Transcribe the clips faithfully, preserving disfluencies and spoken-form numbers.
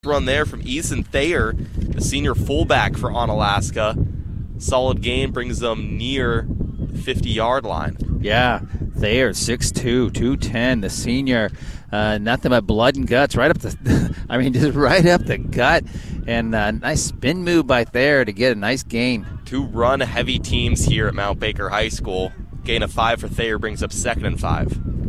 Run there from Eason Thayer, the senior fullback for Onalaska. Solid game, brings them near the fifty-yard line. Yeah, Thayer, six two, two ten, the senior. Uh, nothing but blood and guts right up the, I mean, just right up the gut. And a nice spin move by Thayer to get a nice gain. Two run-heavy teams here at Mount Baker High School. Gain of five for Thayer brings up second and five.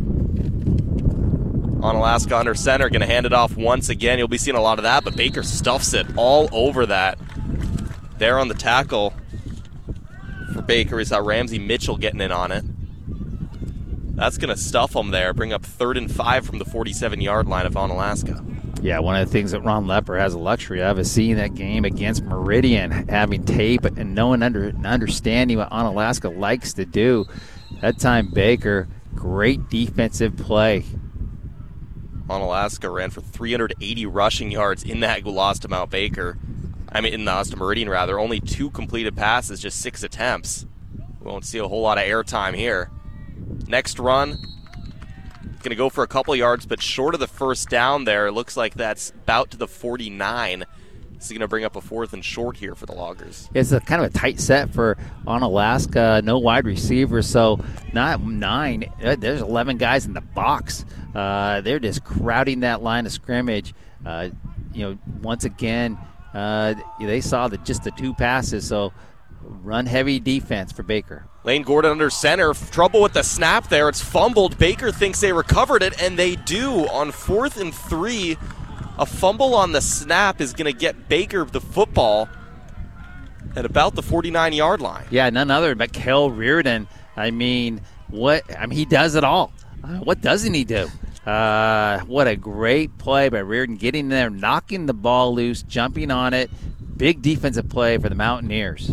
Onalaska under center, going to hand it off once again. You'll be seeing a lot of that, but Baker stuffs it all over that. There on the tackle for Baker, we saw Ramsey Mitchell getting in on it. That's going to stuff them there, bring up third and five from the forty-seven-yard line of Onalaska. Yeah, one of the things that Ron Lepper has a luxury of is seeing that game against Meridian, having tape and knowing under, and understanding what Onalaska likes to do. That time, Baker, great defensive play. Onalaska ran for three hundred eighty rushing yards in that loss to Mount Baker. I mean, in the loss to Meridian, rather. Only two completed passes, just six attempts. We won't see a whole lot of airtime here. Next run, going to go for a couple yards, but short of the first down there. It looks like that's about to the forty-nine. This is going to bring up a fourth and short here for the Loggers. It's a kind of a tight set for Onalaska. No wide receiver, so not nine. There's eleven guys in the box. Uh, they're just crowding that line of scrimmage. Uh, you know, once again, uh, they saw the, just the two passes, so run-heavy defense for Baker. Lane Gordon under center. Trouble with the snap there. It's fumbled. Baker thinks they recovered it, and they do on fourth and three. A fumble on the snap is going to get Baker the football at about the forty-nine-yard line. Yeah, none other but Kel Reardon. I mean, what? I mean, he does it all. Uh, what doesn't he do? Uh, what a great play by Reardon, getting there, knocking the ball loose, jumping on it. Big defensive play for the Mountaineers.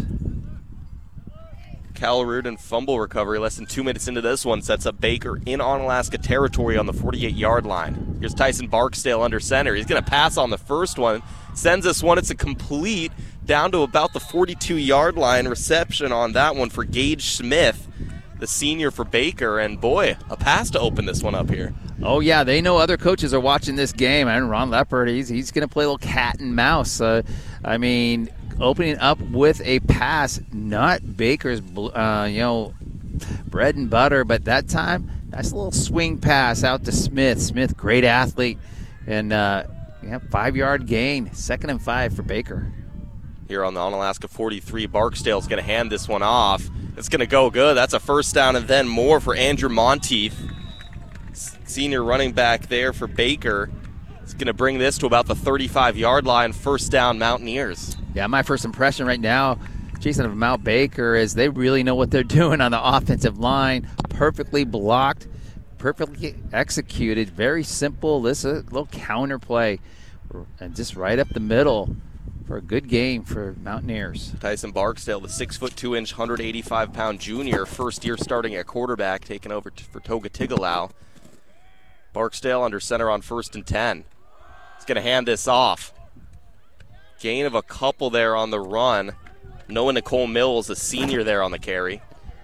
Cal Reardon fumble recovery less than two minutes into this one sets up Baker in Onalaska territory on the forty-eight-yard line. Here's Tyson Barksdale under center. He's going to pass on the first one. Sends this one. It's a complete down to about the forty-two-yard line. Reception on that one for Gage Smith, the senior for Baker. And, boy, a pass to open this one up here. Oh, yeah, they know other coaches are watching this game. And Ron Leppard, he's, he's going to play a little cat and mouse. Uh, I mean, opening up with a pass, not Baker's, uh, you know, bread and butter. But that time, nice little swing pass out to Smith. Smith, great athlete. And, uh, yeah, five-yard gain, second and five for Baker. Here on the Onalaska forty-three, Barksdale's going to hand this one off. It's going to go good. That's a first down and then more for Andrew Monteith. Senior running back there for Baker. It's going to bring this to about the thirty-five-yard line, first down Mountaineers. Yeah, my first impression right now, Jason, of Mount Baker is they really know what they're doing on the offensive line. Perfectly blocked, perfectly executed, very simple. This is a little counter play, and just right up the middle for a good game for Mountaineers. Tyson Barksdale, the six foot two inch, one hundred eighty-five pound junior, first year starting at quarterback, taking over t- for Toga Tigalau. Barksdale under center on first and ten. He's going to hand this off. Gain of a couple there on the run. Noah Nicole Mills, a senior there on the carry.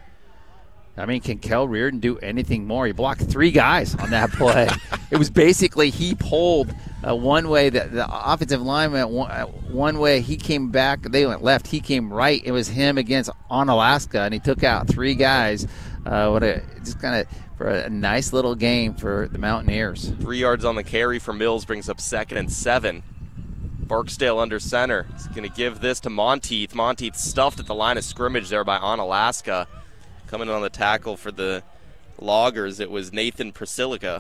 I mean, can Kel Reardon do anything more? He blocked three guys on that play. It was basically he pulled uh, one way, the, the offensive line went one, uh, one way, he came back, they went left, he came right. It was him against Onalaska, and he took out three guys. Uh, what a just kind of for a nice little game for the Mountaineers. Three yards on the carry for Mills brings up second and seven. Barksdale under center. He's going to give this to Monteith. Monteith stuffed at the line of scrimmage there by Onalaska. Coming on the tackle for the Loggers, it was Nathan Priscillica.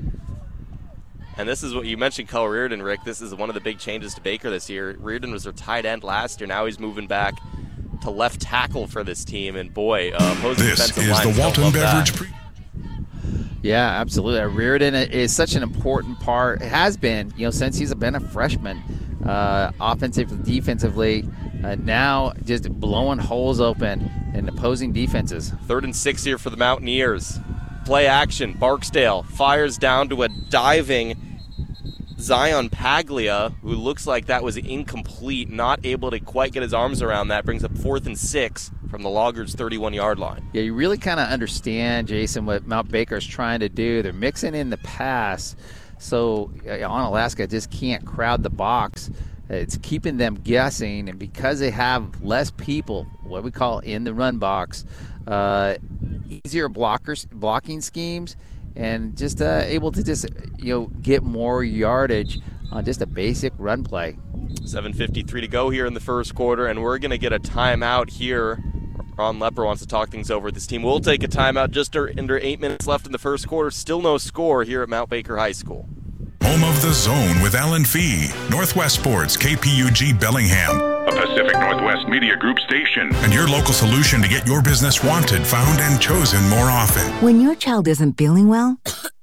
And this is what you mentioned, Kel Reardon, Rick. This is one of the big changes to Baker this year. Reardon was their tight end last year. Now he's moving back to left tackle for this team. And boy, uh, opposing this defensive is line the Walton Beverage pre- Yeah, absolutely. Reardon is such an important part. It has been, you know, since he's been a freshman, uh, offensively, defensively. Uh, now just blowing holes open in opposing defenses. Third and six here for the Mountaineers. Play action. Barksdale fires down to a diving Zion Paglia, who looks like that was incomplete, not able to quite get his arms around that. Brings up fourth and six from the Loggers' thirty-one-yard line. Yeah, you really kind of understand, Jason, what Mount Baker's trying to do. They're mixing in the pass. So uh, on Alaska just can't crowd the box. It's keeping them guessing, and because they have less people, what we call in the run box, uh, easier blockers, blocking schemes, and just uh, able to just you know get more yardage on just a basic run play. seven fifty-three to go here in the first quarter, and we're going to get a timeout here. Ron Lepper wants to talk things over with this team. We'll take a timeout just under eight minutes left in the first quarter. Still no score here at Mount Baker High School. Home of the Zone with Alan Fee. Northwest Sports, K P U G Bellingham. A Pacific Northwest Media Group station. And your local solution to get your business wanted, found, and chosen more often. When your child isn't feeling well,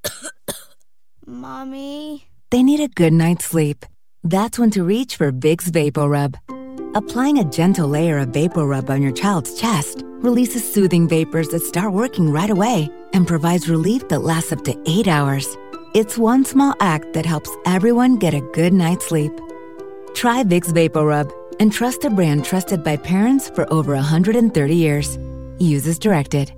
Mommy, they need a good night's sleep. That's when to reach for Vicks VapoRub. Applying a gentle layer of VapoRub on your child's chest releases soothing vapors that start working right away and provides relief that lasts up to eight hours. It's one small act that helps everyone get a good night's sleep. Try Vicks VapoRub and trust a brand trusted by parents for over one hundred thirty years. Use as directed.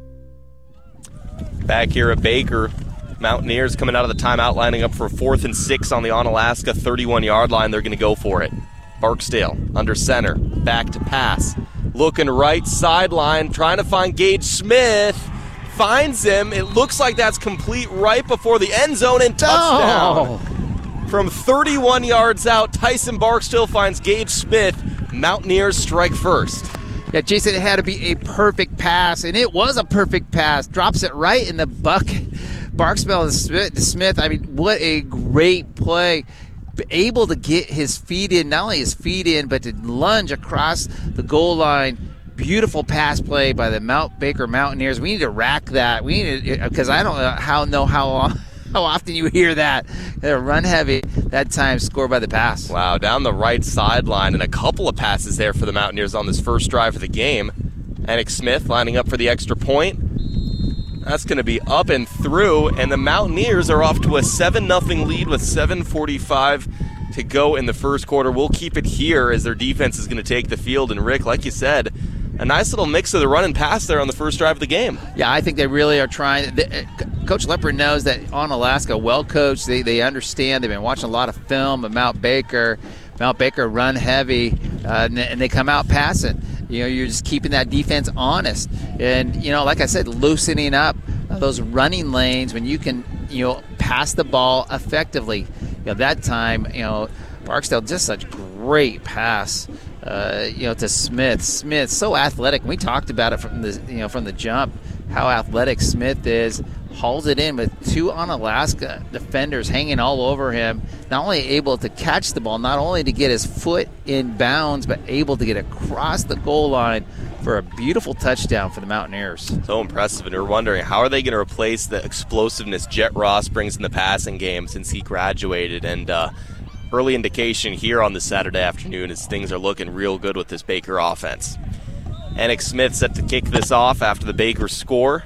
Back here at Baker, Mountaineers coming out of the timeout, lining up for fourth and six on the Onalaska thirty-one-yard line. They're going to go for it. Barksdale under center, back to pass. Looking right sideline, trying to find Gage Smith. Finds him. It looks like that's complete right before the end zone and touchdown. Oh. From thirty-one yards out, Tyson Barksdale finds Gage Smith. Mountaineers strike first. Yeah, Jason, it had to be a perfect pass, and it was a perfect pass. Drops it right in the bucket. Barksdale and Smith, Smith, I mean, what a great play. Able to get his feet in, not only his feet in, but to lunge across the goal line. Beautiful pass play by the Mount Baker Mountaineers. We need to rack that. We need to, because I don't know how know how how often you hear that. They're run heavy. That time scored by the pass. Wow, down the right sideline, and a couple of passes there for the Mountaineers on this first drive of the game. Anik Smith lining up for the extra point. That's going to be up and through, and the Mountaineers are off to a seven nothing lead with seven forty-five to go in the first quarter. We'll keep it here as their defense is going to take the field. And Rick, like you said, a nice little mix of the run and pass there on the first drive of the game. Yeah, I think they really are trying. Coach Lepper knows that Onalaska, well coached, they, they understand. They've been watching a lot of film of Mount Baker. Mount Baker run heavy, uh, and, and they come out passing. You know, you're just keeping that defense honest. And, you know, like I said, loosening up those running lanes when you can, you know, pass the ball effectively. You know, that time, you know, Barksdale, just such great pass, uh, you know, to Smith. Smith, so athletic. We talked about it from the, you know, from the jump, how athletic Smith is. Hauls it in with two Onalaska defenders hanging all over him. Not only able to catch the ball, not only to get his foot in bounds, but able to get across the goal line for a beautiful touchdown for the Mountaineers. So impressive, and you're wondering, how are they going to replace the explosiveness Jet Ross brings in the passing game since he graduated? And uh, early indication here on this Saturday afternoon is things are looking real good with this Baker offense. Anik Smith set to kick this off after the Baker score.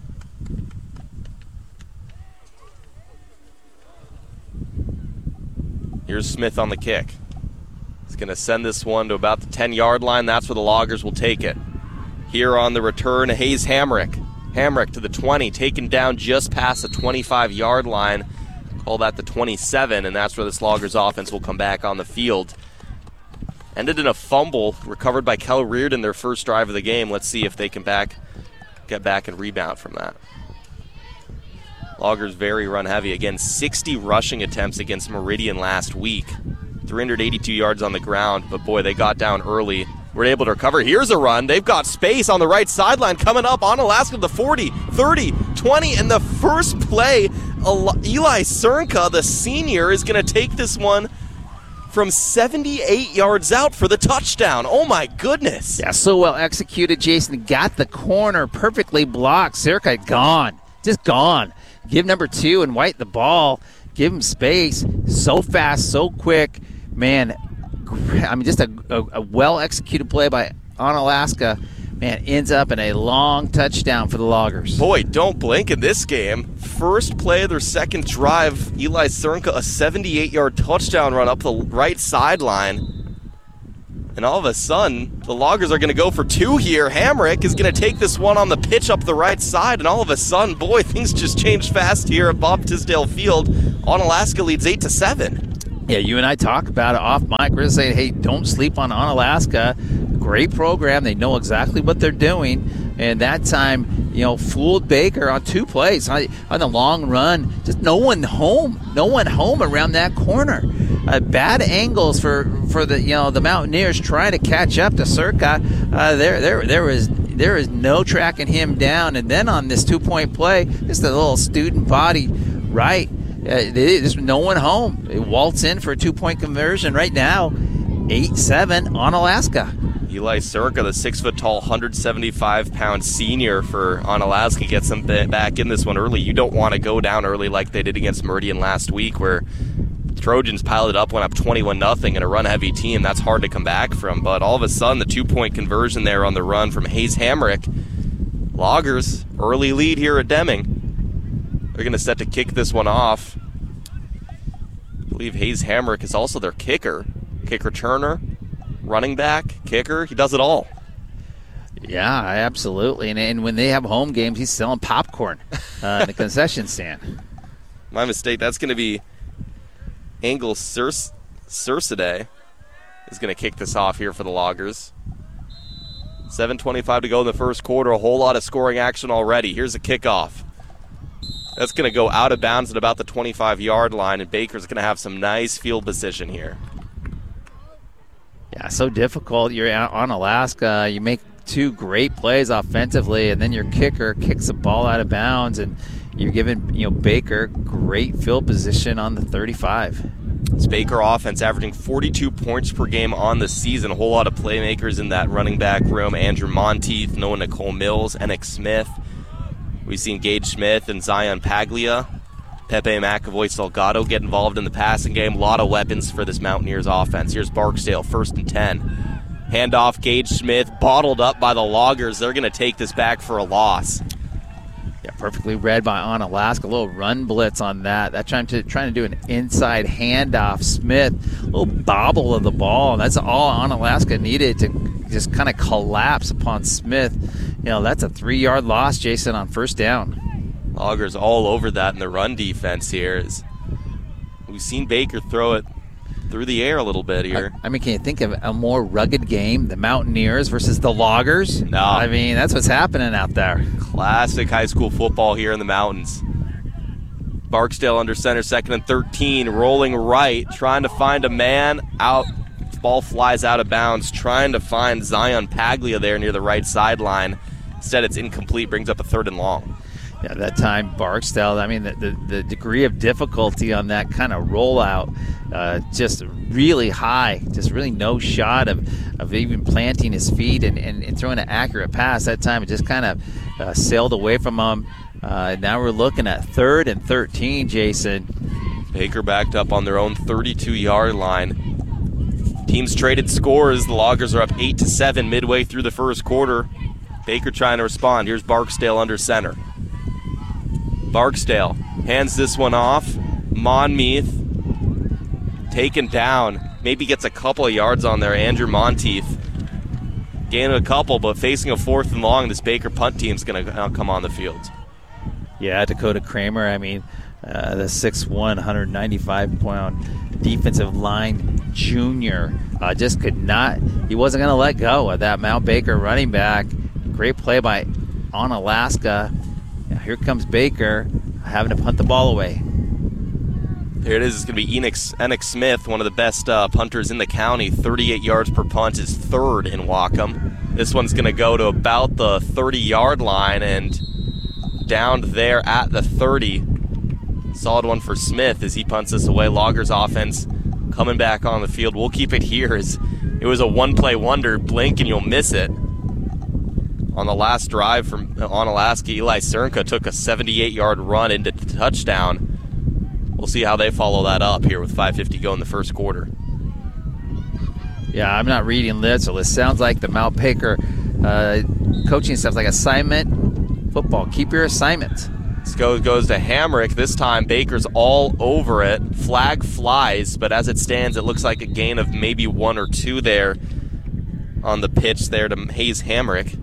Here's Smith on the kick. He's going to send this one to about the ten-yard line. That's where the Loggers will take it. Here on the return, Hayes Hamrick. Hamrick to the twenty, taken down just past the twenty-five-yard line. Call that the twenty-seven, and that's where this Loggers offense will come back on the field. Ended in a fumble recovered by Kel Reardon, their first drive of the game. Let's see if they can back, get back and rebound from that. Loggers very run heavy. Again, sixty rushing attempts against Meridian last week. three hundred eighty-two yards on the ground, but boy, they got down early. Were able to recover. Here's a run. They've got space on the right sideline coming up on Alaska, the forty, thirty, twenty, and the first play, Eli Cernka, the senior, is going to take this one from seventy-eight yards out for the touchdown. Oh my goodness. Yeah, so well executed, Jason. Got the corner perfectly blocked. Cernka gone. Just gone. Give number two and White the ball. Give him space. So fast, so quick. Man, I mean, just a, a, a well-executed play by Onalaska. Man, ends up in a long touchdown for the Loggers. Boy, don't blink in this game. First play of their second drive, Eli Cernka, a seventy-eight-yard touchdown run up the right sideline. And all of a sudden, the Loggers are going to go for two here. Hamrick is going to take this one on the pitch up the right side, and all of a sudden, boy, things just changed fast here at Bob Tisdale Field. Onalaska leads eight to seven. Yeah, you and I talk about it off mic. We're saying, hey, don't sleep on Onalaska. Great program. They know exactly what they're doing. And that time, you know, fooled Baker on two plays. On, on the long run, just no one home. No one home around that corner. Uh, bad angles for, for the you know the Mountaineers trying to catch up to Circa. Uh, there there there was there is no tracking him down. And then on this two-point play, just a little student body right. Uh, there's no one home. It waltz in for a two-point conversion right now. eight seven on Alaska. Eli Circa, the six-foot-tall, one hundred seventy-five pound senior for Onalaska, gets them back in this one early. You don't want to go down early like they did against Meridian last week, where Trojans piled it up, went up twenty-one nothing in a run-heavy team. That's hard to come back from. But all of a sudden, the two-point conversion there on the run from Hayes Hamrick. Loggers, early lead here at Deming. They're going to set to kick this one off. I believe Hayes Hamrick is also their kicker. Kick returner, running back, kicker. He does it all. Yeah, absolutely. And, and when they have home games, he's selling popcorn uh, in the concession stand. My mistake. That's going to be Angle Circe, Circeday is going to kick this off here for the Loggers. seven twenty-five to go in the first quarter. A whole lot of scoring action already. Here's a kickoff. That's going to go out of bounds at about the twenty-five-yard line, and Baker's going to have some nice field position here. Yeah, so difficult. You're on Alaska. You make two great plays offensively, and then your kicker kicks the ball out of bounds, and you're giving you know Baker great field position on the thirty-five. It's Baker offense averaging forty-two points per game on the season. A whole lot of playmakers in that running back room. Andrew Monteith, Noah Nicole Mills, Enoch Smith. We've seen Gage Smith and Zion Paglia. Pepe McAvoy Salgado get involved in the passing game. A lot of weapons for this Mountaineers offense. Here's Barksdale, first and ten. Handoff, Gage Smith, bottled up by the Loggers. They're going to take this back for a loss. Yeah, perfectly read by Onalaska. A little run blitz on that. That trying to trying to do an inside handoff. Smith, a little bobble of the ball. And that's all Onalaska needed to just kind of collapse upon Smith. You know, that's a three-yard loss, Jason, on first down. Loggers all over that in the run defense here. We've seen Baker throw it through the air a little bit here. I, I mean, can you think of a more rugged game? The Mountaineers versus the Loggers? No. I mean, that's what's happening out there. Classic high school football here in the mountains. Barksdale under center, second and thirteen, rolling right, trying to find a man out. Ball flies out of bounds, trying to find Zion Paglia there near the right sideline. Instead, it's incomplete, brings up a third and long. Yeah, that time Barksdale, I mean, the, the, the degree of difficulty on that kind of rollout, uh, just really high. Just really no shot of, of even planting his feet and, and, and throwing an accurate pass. That time it just kind of uh, sailed away from him. Uh, now we're looking at third and thirteen, Jason. Baker backed up on their own thirty-two-yard line. Teams traded scores. The Loggers are up eight to seven midway through the first quarter. Baker trying to respond. Here's Barksdale under center. Barksdale hands this one off. Monteith taken down. Maybe gets a couple of yards on there. Andrew Monteith gaining a couple, but facing a fourth and long, this Baker punt team's going to come on the field. Yeah, Dakota Kramer, I mean, uh, the six one, one ninety-five pound defensive line junior uh, just could not, he wasn't going to let go of that Mount Baker running back. Great play by Onalaska. Now here comes Baker having to punt the ball away. Here it is. It's going to be Enoch, Enoch Smith, one of the best uh, punters in the county. thirty-eight yards per punt is third in Whatcom. This one's going to go to about the thirty-yard line and down there at the thirty. Solid one for Smith as he punts this away. Loggers offense coming back on the field. We'll keep it here as it was a one-play wonder. Blink and you'll miss it. On the last drive from Onalaska, Eli Cernka took a seventy-eight-yard run into the touchdown. We'll see how they follow that up here with five fifty go in the first quarter. Yeah, I'm not reading this, so this sounds like the Mount Baker uh, coaching stuff, like assignment football. Keep your assignments. This goes, goes to Hamrick. This time, Baker's all over it. Flag flies, but as it stands, it looks like a gain of maybe one or two there on the pitch there to Hayes Hamrick.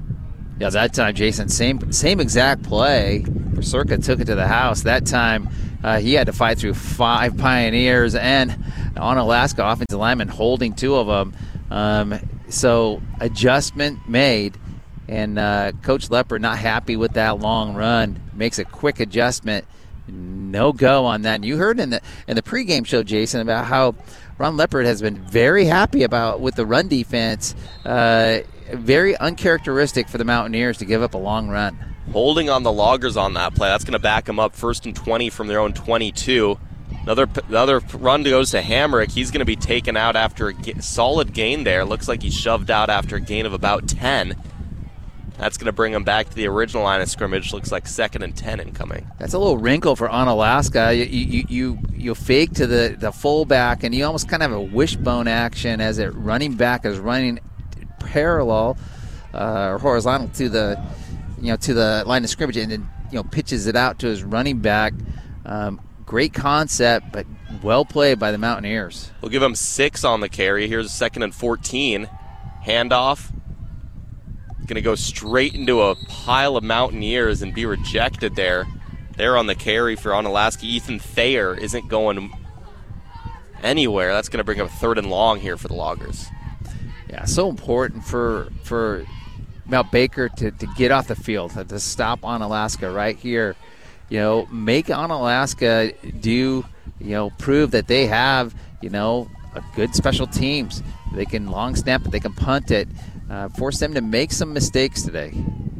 Yeah, that time, Jason, same same exact play. Circa took it to the house. That time, Uh, he had to fight through five Pioneers and Onalaska offensive linemen holding two of them. Um, so adjustment made, and uh, Coach Leopard not happy with that long run, makes a quick adjustment. No go on that. And you heard in the in the pregame show, Jason, about how Ron Leopard has been very happy about with the run defense. Uh, very uncharacteristic for the Mountaineers to give up a long run. Holding on the Loggers on that play. That's going to back them up first and twenty from their own twenty-two. Another another run goes to Hamrick. He's going to be taken out after a ga- solid gain there. Looks like he's shoved out after a gain of about ten. That's going to bring him back to the original line of scrimmage. Looks like second and ten incoming. That's a little wrinkle for Onalaska. You you you, you fake to the, the fullback, and you almost kind of have a wishbone action as it running back is running parallel uh, or horizontal to the you know to the line of scrimmage, and then you know pitches it out to his running back. Um, great concept, but well played by the Mountaineers. We'll give him six on the carry. Here's a second and fourteen. Handoff. Going to go straight into a pile of Mountaineers and be rejected there. There on the carry for Onalaska. Ethan Thayer isn't going anywhere. That's going to bring up third and long here for the Loggers. Yeah, so important for for Mount Baker to, to get off the field, to stop Onalaska right here. You know, make Onalaska do, you know, prove that they have, you know, a good special teams. They can long snap it, they can punt it. Uh, force them to make some mistakes today.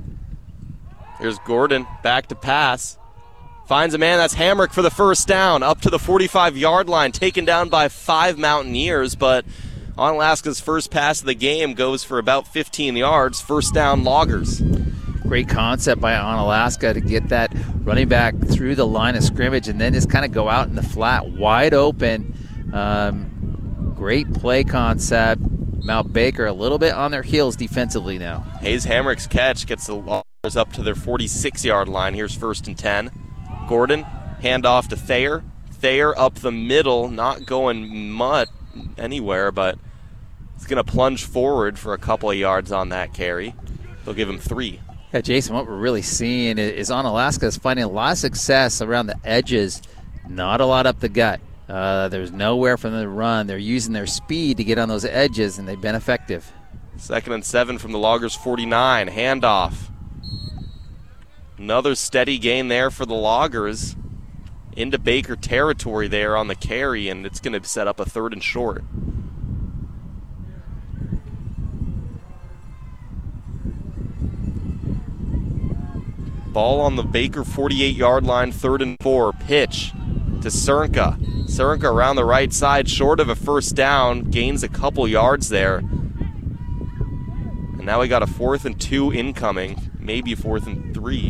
Here's Gordon, back to pass. Finds a man, that's Hamrick for the first down, up to the forty-five-yard line, taken down by five Mountaineers, but Onalaska's first pass of the game goes for about fifteen yards, first down Loggers. Great concept by Onalaska to get that running back through the line of scrimmage and then just kind of go out in the flat, wide open. Um, great play concept. Mount Baker a little bit on their heels defensively now. Hayes Hamrick's catch gets the Loggers up to their forty-six-yard line. Here's first and ten. Gordon, handoff to Thayer. Thayer up the middle, not going much anywhere, but he's going to plunge forward for a couple of yards on that carry. They'll give him three. Yeah, Jason, what we're really seeing is Onalaska is finding a lot of success around the edges, not a lot up the gut. Uh, there's nowhere for them to run. They're using their speed to get on those edges, and they've been effective. Second and seven from the Loggers forty-nine. Handoff. Another steady gain there for the Loggers. Into Baker territory there on the carry, and it's going to set up a third and short. Ball on the Baker forty-eight-yard line, third and four. Pitch to Cernka. Cernka around the right side, short of a first down, gains a couple yards there. And now we got a fourth and two incoming, maybe fourth and three.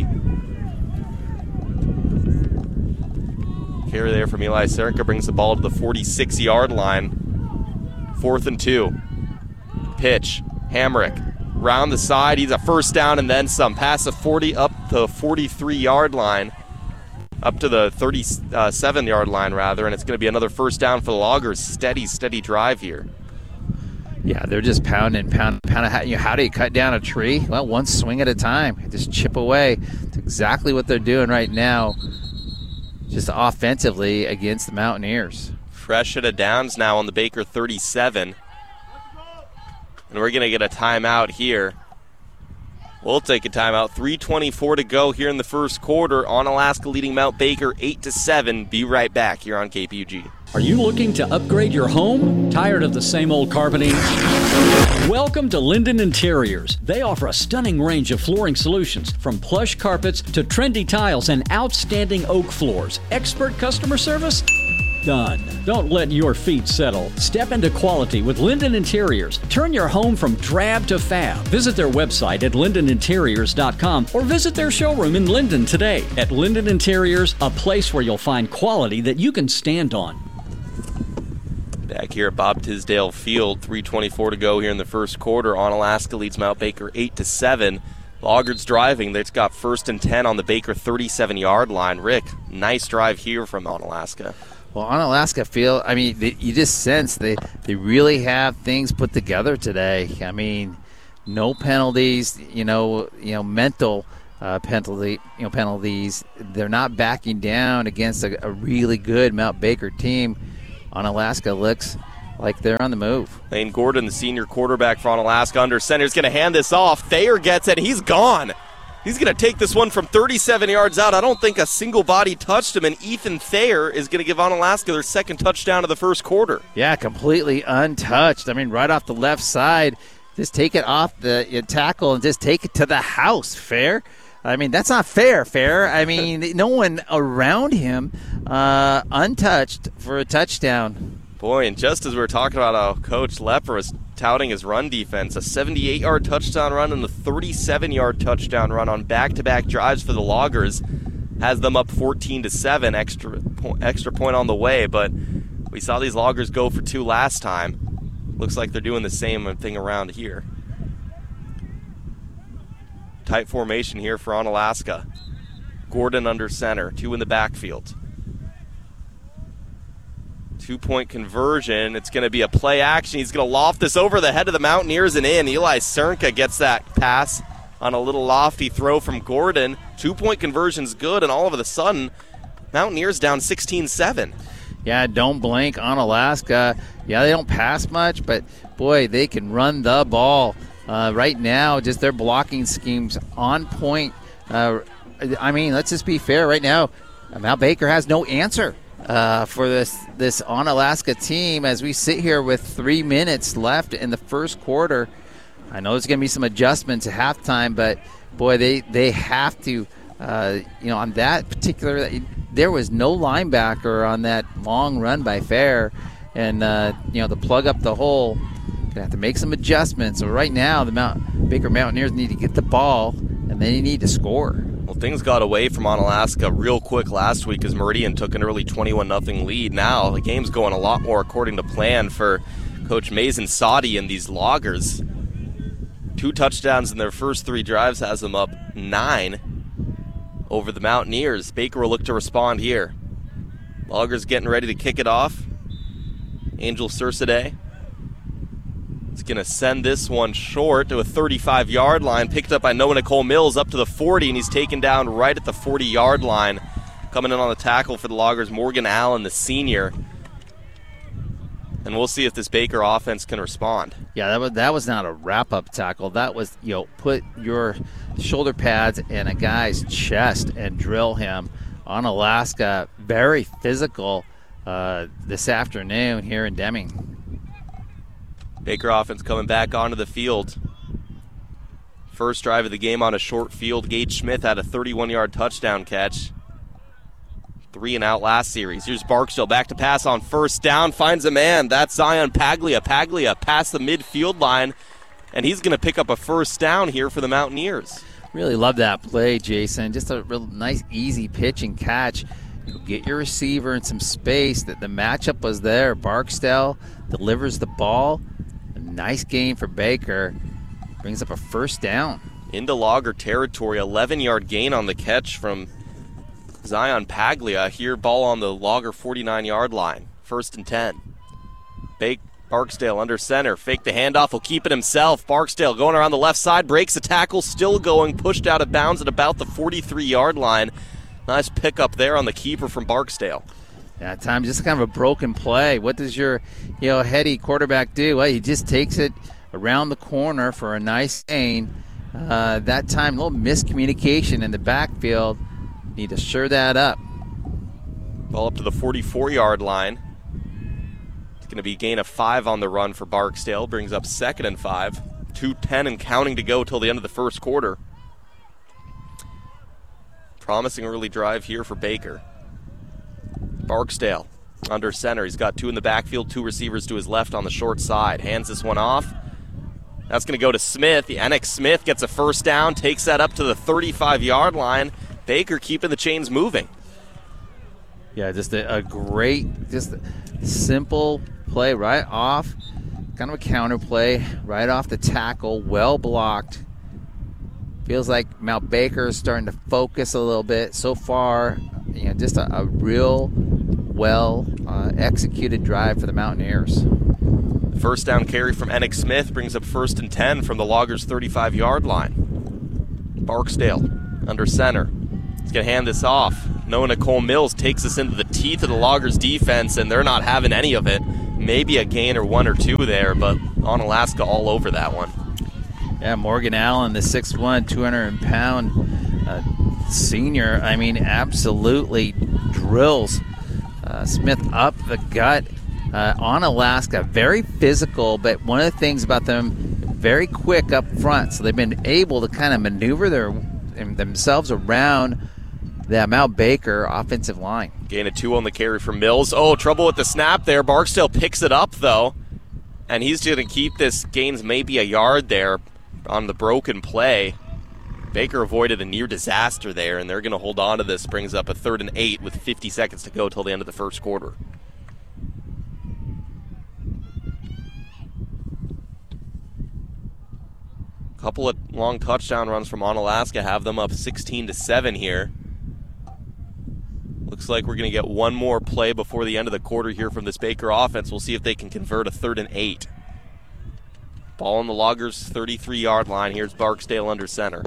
Carry there from Eli Cernka brings the ball to the forty-six-yard line. Fourth and two. Pitch. Hamrick. Round the side. He's a first down and then some. Pass the forty up to the forty-three-yard line. Up to the thirty-seven-yard line, rather, and it's going to be another first down for the Loggers. Steady, steady drive here. Yeah, they're just pounding, pounding, pounding. How, you know, how do you cut down a tree? Well, one swing at a time. Just chip away. It's exactly what they're doing right now, just offensively against the Mountaineers. Fresh at a downs now on the Baker thirty-seven. And we're going to get a timeout here. We'll take a timeout. three twenty-four to go here in the first quarter. Onalaska leading Mount Baker eight to seven. Be right back here on K P U G. Are you looking to upgrade your home? Tired of the same old carpeting? Welcome to Linden Interiors. They offer a stunning range of flooring solutions, from plush carpets to trendy tiles and outstanding oak floors. Expert customer service? Done. Don't let your feet settle. Step into quality with Linden Interiors. Turn your home from drab to fab. Visit their website at linden interiors dot com or visit their showroom in Linden today. At Linden Interiors, a place where you'll find quality that you can stand on. Back here at Bob Tisdale Field, three twenty-four to go here in the first quarter. Onalaska leads Mount Baker eight to seven. Loggers driving. They've got first and ten on the Baker thirty-seven-yard line. Rick, nice drive here from Onalaska. Well, Onalaska feel, I mean, they, you just sense they, they really have things put together today. I mean, no penalties, you know, you know, mental uh, penalty, you know, penalties. They're not backing down against a, a really good Mount Baker team. Onalaska looks like they're on the move. Lane Gordon, the senior quarterback for Onalaska under center, is going to hand this off. Thayer gets it. He's gone. He's going to take this one from thirty-seven yards out. I don't think a single body touched him, and Ethan Thayer is going to give Onalaska their second touchdown of the first quarter. Yeah, completely untouched. I mean, right off the left side, just take it off the uh, tackle and just take it to the house. Fair? I mean, that's not fair, fair. I mean, no one around him uh, untouched for a touchdown. Boy, and just as we were talking about how Coach Lepper was touting his run defense, a seventy-eight-yard touchdown run and a thirty-seven-yard touchdown run on back-to-back drives for the Loggers has them up fourteen to seven, extra extra point on the way. But we saw these Loggers go for two last time. Looks like they're doing the same thing around here. Tight formation here for Onalaska. Gordon under center, two in the backfield. Two-point conversion. It's going to be a play action. He's going to loft this over the head of the Mountaineers and in. Eli Cernka gets that pass on a little lofty throw from Gordon. Two-point conversion's good, and all of a sudden, Mountaineers down sixteen seven. Yeah, don't blink on Alaska. Yeah, they don't pass much, but, boy, they can run the ball. Uh, right now, just their blocking schemes on point. Uh, I mean, let's just be fair. Right now, Mount Baker has no answer uh, for this this Onalaska team as we sit here with three minutes left in the first quarter. I know there's going to be some adjustments at halftime, but, boy, they, they have to, uh, you know, on that particular – there was no linebacker on that long run by Fair. And, uh, you know, to plug up the hole, going to have to make some adjustments. So right now, the Mount Baker Mountaineers need to get the ball, and they need to score. Well, things got away from Onalaska real quick last week as Meridian took an early twenty-one nothing lead. Now the game's going a lot more according to plan for Coach Mason Sadi and these Loggers. Two touchdowns in their first three drives has them up nine over the Mountaineers. Baker will look to respond here. Loggers getting ready to kick it off. Angel Sursiday is going to send this one short to a thirty-five-yard line. Picked up by Noah Nicole Mills up to the forty, and he's taken down right at the forty-yard line. Coming in on the tackle for the Loggers, Morgan Allen, the senior. And we'll see if this Baker offense can respond. Yeah, that was that was not a wrap-up tackle. That was, you know, put your shoulder pads in a guy's chest and drill him. Onalaska, very physical uh, this afternoon here in Deming. Baker offense coming back onto the field. First drive of the game on a short field. Gage Smith had a thirty-one-yard touchdown catch. Three and out last series. Here's Barksdale back to pass on first down. Finds a man. That's Zion Paglia. Paglia past the midfield line, and he's going to pick up a first down here for the Mountaineers. Really love that play, Jason. Just a real nice, easy pitch and catch. You get your receiver in some space. That the matchup was there. Barksdale delivers the ball. A nice game for Baker. Brings up a first down. Into Logger territory. eleven-yard gain on the catch from Zion Paglia. Here, ball on the Logger forty-nine-yard line. First and ten. Bake Barksdale under center. Fake the handoff. Will keep it himself. Barksdale going around the left side. Breaks the tackle. Still going. Pushed out of bounds at about the forty-three-yard line. Nice pickup there on the keeper from Barksdale. Yeah, at times just kind of a broken play. What does your, you know, heady quarterback do? Well, he just takes it around the corner for a nice gain. Uh, that time, a little miscommunication in the backfield. Need to sure that up. Ball up to the forty-four-yard line. It's going to be a gain of five on the run for Barksdale. Brings up second and five. two ten and counting to go till the end of the first quarter. Promising early drive here for Baker. Barksdale under center. He's got two in the backfield, two receivers to his left on the short side. Hands this one off. That's going to go to Smith. Enoch Smith gets a first down, takes that up to the thirty-five-yard line. Baker keeping the chains moving. Yeah, just a, a great, just a simple play right off. Kind of a counter play right off the tackle. Well blocked. Feels like Mount Baker is starting to focus a little bit. So far, you know, just a, a real well uh, executed drive for the Mountaineers. First down carry from Enoch Smith brings up first and ten from the Loggers' thirty-five-yard line. Barksdale under center. He's going to hand this off. Noah Nicole Mills takes us into the teeth of the Loggers defense, and they're not having any of it. Maybe a gain or one or two there, but Onalaska all over that one. Yeah, Morgan Allen, the six one, two hundred pound uh, senior, I mean, absolutely drills uh, Smith up the gut. Uh, Onalaska, very physical, but one of the things about them, very quick up front. So they've been able to kind of maneuver their themselves around the Mount Baker offensive line. Gain of two on the carry for Mills. Oh, trouble with the snap there. Barksdale picks it up, though, and he's going to keep this. Gains maybe a yard there on the broken play. Baker avoided a near disaster there, and they're going to hold on to this. Brings up a third and eight with fifty seconds to go till the end of the first quarter. Couple of long touchdown runs from Onalaska have them up sixteen to seven here. Looks like we're going to get one more play before the end of the quarter here from this Baker offense. We'll see if they can convert a third and eight. Ball on the Loggers' thirty-three yard line. Here's Barksdale under center.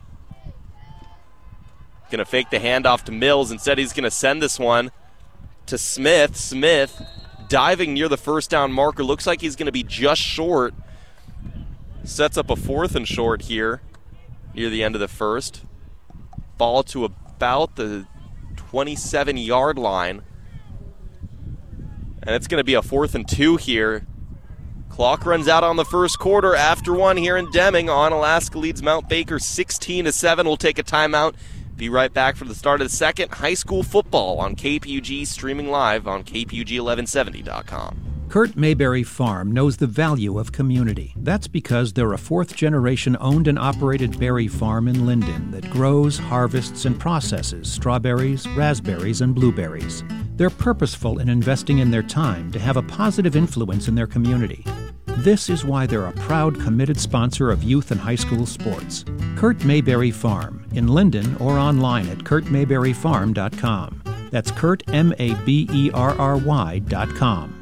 Going to fake the handoff to Mills. Instead, he's going to send this one to Smith. Smith diving near the first down marker. Looks like he's going to be just short. Sets up a fourth and short here near the end of the first. Ball to about the twenty-seven yard line. And it's going to be a fourth and two here. Clock runs out on the first quarter after one here in Deming. Onalaska leads Mount Baker sixteen to seven. We'll take a timeout. Be right back for the start of the second. High school football on K P U G, streaming live on K P U G eleven seventy dot com. Kurt Mayberry Farm knows the value of community. That's because they're a fourth-generation owned and operated berry farm in Linden that grows, harvests, and processes strawberries, raspberries, and blueberries. They're purposeful in investing in their time to have a positive influence in their community. This is why they're a proud, committed sponsor of youth and high school sports. Kurt Mayberry Farm, in Linden or online at kurt mayberry farm dot com. That's Kurt, M A B E R R Y dot com.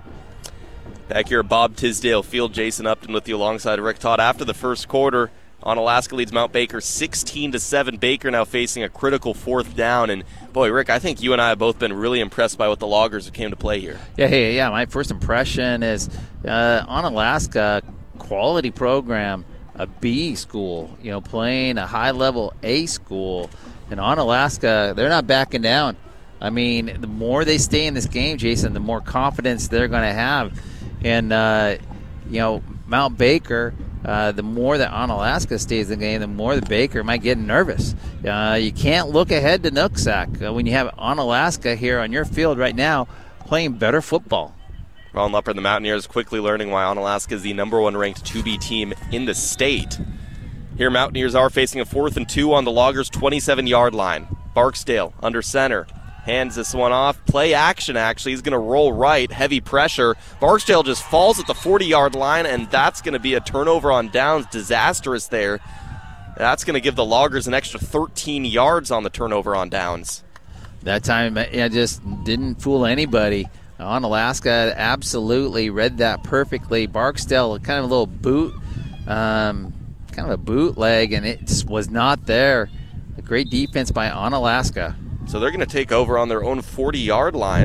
Back here at Bob Tisdale Field, Jason Upton with you alongside Rick Todd. After the first quarter, Onalaska leads Mount Baker sixteen to seven. Baker now facing a critical fourth down. And, boy, Rick, I think you and I have both been really impressed by what the Loggers came to play here. Yeah, hey, yeah. My first impression is uh, Onalaska, quality program, a B school, you know, playing a high-level A school. And Onalaska, they're not backing down. I mean, the more they stay in this game, Jason, the more confidence they're going to have. And, uh, you know, Mount Baker, uh, the more that Onalaska stays in the game, the more the Baker might get nervous. Uh, you can't look ahead to Nooksack uh, when you have Onalaska here on your field right now playing better football. Ron Lepper and the Mountaineers quickly learning why Onalaska is the number one ranked two B team in the state. Here, Mountaineers are facing a fourth and two on the Loggers' twenty-seven yard line. Barksdale under center. Hands this one off. Play action, actually. He's going to roll right. Heavy pressure. Barksdale just falls at the forty yard line, and that's going to be a turnover on downs. Disastrous there. That's going to give the Loggers an extra thirteen yards on the turnover on downs. That time, it just didn't fool anybody. Onalaska absolutely read that perfectly. Barksdale, kind of a little boot, um, kind of a bootleg, and it just was not there. A great defense by Onalaska. So they're going to take over on their own forty yard line.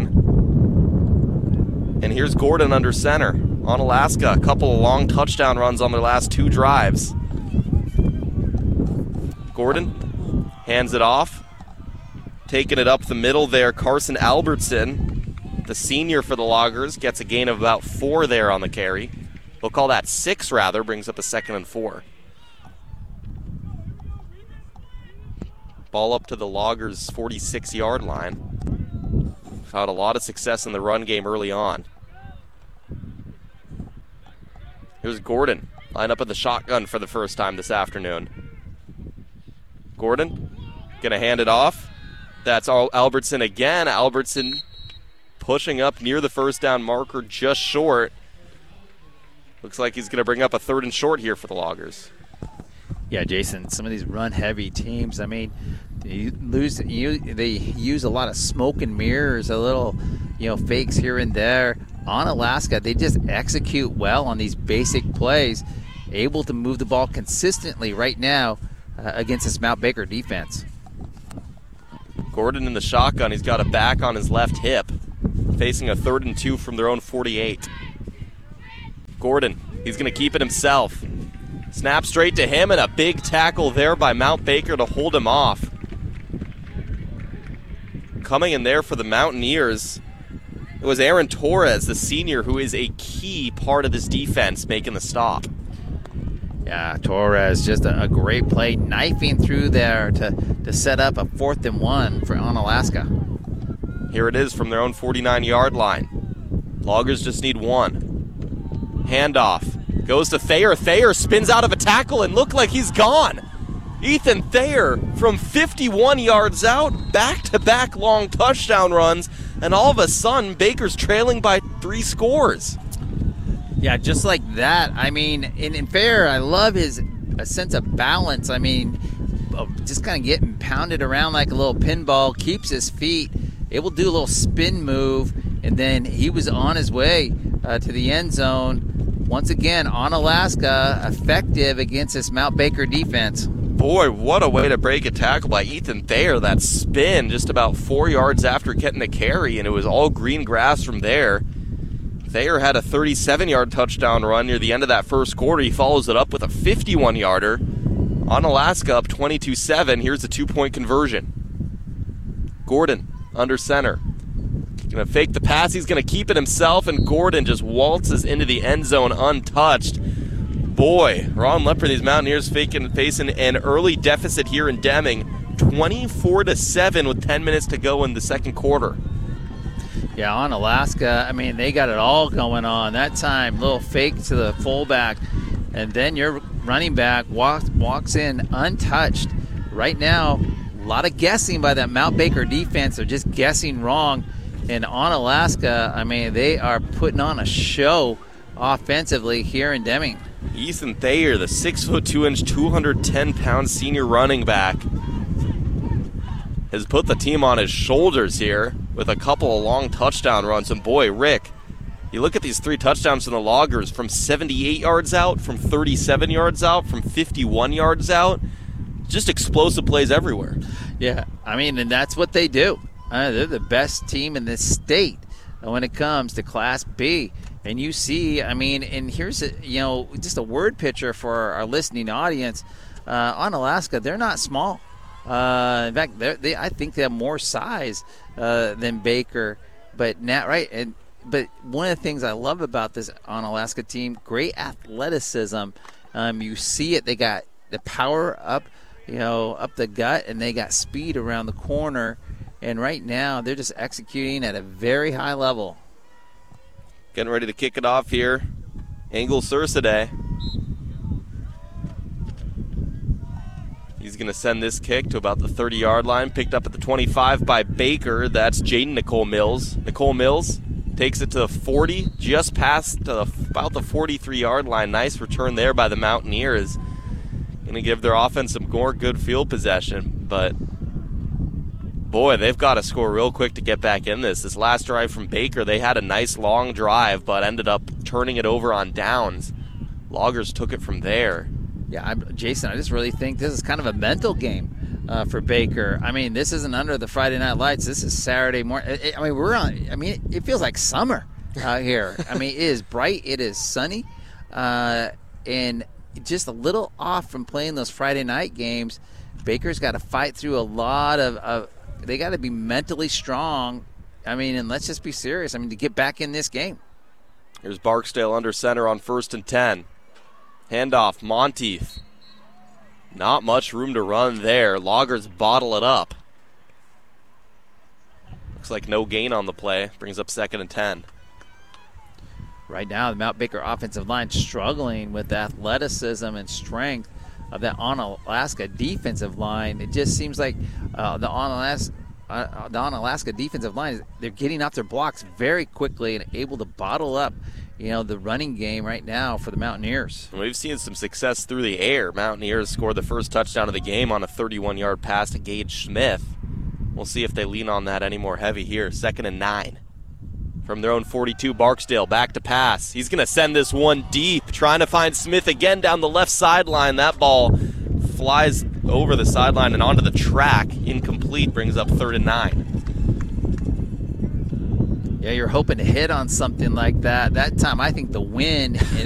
And here's Gordon under center. Onalaska, a couple of long touchdown runs on their last two drives. Gordon hands it off. Taking it up the middle there, Carson Albertson, the senior for the Loggers, gets a gain of about four there on the carry. We'll call that six, rather. Brings up a second and four. Ball up to the Loggers' forty-six yard line. Had a lot of success in the run game early on. Here's Gordon, line up in the shotgun for the first time this afternoon. Gordon, gonna hand it off. That's all Albertson again. Albertson pushing up near the first down marker, just short. Looks like he's gonna bring up a third and short here for the Loggers. Yeah, Jason, some of these run-heavy teams, I mean, you lose, you, they use a lot of smoke and mirrors, a little, you know, fakes here and there. Onalaska, they just execute well on these basic plays, able to move the ball consistently right now. uh, against this Mount Baker defense. Gordon in the shotgun. He's got a back on his left hip, facing a third and two from their own forty-eight. Gordon, he's going to keep it himself. Snap straight to him, and a big tackle there by Mount Baker to hold him off. Coming in there for the Mountaineers, it was Aaron Torres, the senior, who is a key part of this defense, making the stop. Yeah, Torres, just a, a great play, knifing through there to, to set up a fourth and one for Onalaska. Here it is from their own forty-nine-yard line. Loggers just need one. Handoff. Goes to Thayer. Thayer spins out of a tackle and looked like he's gone. Ethan Thayer from fifty-one yards out, back-to-back long touchdown runs, and all of a sudden, Baker's trailing by three scores. Yeah, just like that. I mean, in, in Thayer, I love his a sense of balance. I mean, just kind of getting pounded around like a little pinball, keeps his feet, able to do a little spin move, and then he was on his way uh, to the end zone. Once again, Onalaska effective against this Mount Baker defense. Boy, what a way to break a tackle by Ethan Thayer. That spin just about four yards after getting the carry, and it was all green grass from there. Thayer had a thirty-seven-yard touchdown run near the end of that first quarter. He follows it up with a fifty-one-yarder. Onalaska up twenty-two seven. Here's a two-point conversion. Gordon under center. Going to fake the pass. He's going to keep it himself, and Gordon just waltzes into the end zone untouched. Boy, Ron Leopard, these Mountaineers faking, facing an early deficit here in Deming, twenty-four to seven with ten minutes to go in the second quarter. Yeah, Onalaska, I mean, they got it all going on. That time, little fake to the fullback, and then your running back walks, walks in untouched. Right now, a lot of guessing by that Mount Baker defense. They're just guessing wrong. And Onalaska, I mean, they are putting on a show offensively here in Deming. Ethan Thayer, the six foot two inch, two hundred ten pound senior running back, has put the team on his shoulders here with a couple of long touchdown runs. And boy, Rick, you look at these three touchdowns from the Loggers from seventy-eight yards out, from thirty-seven yards out, from fifty-one yards out. Just explosive plays everywhere. Yeah, I mean, and that's what they do. Uh, they're the best team in this state when it comes to Class B. And you see, I mean, and here's, a, you know, just a word picture for our listening audience. Uh, Onalaska, they're not small. Uh, in fact, they I think they have more size uh, than Baker. But now, right, and but one of the things I love about this Onalaska team, great athleticism. Um, you see it. They got the power up, you know, up the gut, and they got speed around the corner. And right now, they're just executing at a very high level. Getting ready to kick it off here. Engel Sursaday. He's going to send this kick to about the thirty-yard line. Picked up at the twenty-five by Baker. That's Jaden Nicole Mills. Nicole Mills takes it to the forty, just past the, about the forty-three-yard line. Nice return there by the Mountaineers. Going to give their offense some more good field possession. But, boy, they've got to score real quick to get back in this. This last drive from Baker, they had a nice long drive, but ended up turning it over on downs. Loggers took it from there. Yeah, I'm, Jason, I just really think this is kind of a mental game uh, for Baker. I mean, this isn't under the Friday night lights. This is Saturday morning. I mean, we're on. I mean, it feels like summer out here. I mean, it is bright. It is sunny, uh, and just a little off from playing those Friday night games. Baker's got to fight through a lot of. of they got to be mentally strong. I mean, and let's just be serious. I mean, to get back in this game. Here's Barksdale under center on first and ten. Handoff, Monteith. Not much room to run there. Loggers bottle it up. Looks like no gain on the play. Brings up second and ten. Right now, the Mount Baker offensive line struggling with the athleticism and strength of that Onalaska defensive line. It just seems like uh, the Onalaska uh, the Onalaska defensive line, they're getting off their blocks very quickly and able to bottle up, you know, the running game right now for the Mountaineers. We've seen some success through the air. Mountaineers scored the first touchdown of the game on a thirty-one-yard pass to Gage Smith. We'll see if they lean on that any more heavy here. Second and nine. From their own forty-two, Barksdale back to pass. He's going to send this one deep, trying to find Smith again down the left sideline. That ball flies over the sideline and onto the track. Incomplete, brings up third and nine. Yeah, you're hoping to hit on something like that. That time, I think the wind